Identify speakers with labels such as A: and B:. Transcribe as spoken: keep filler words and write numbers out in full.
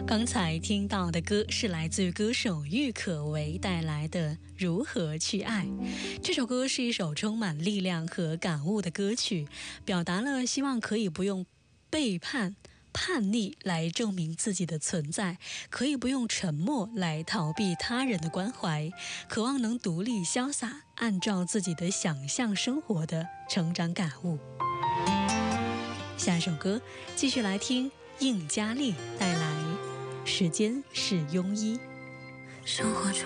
A: 刚才听到的歌是来自于歌手郁可唯带来的《如何去爱》。这首歌是一首充满力量和感悟的歌曲，表达了希望可以不用背叛叛逆来证明自己的存在，可以不用沉默来逃避他人的关怀，渴望能独立潇洒按照自己的想象生活的成长感悟。下一首歌继续来听应嘉莉带来《时间是庸医》。
B: 生活中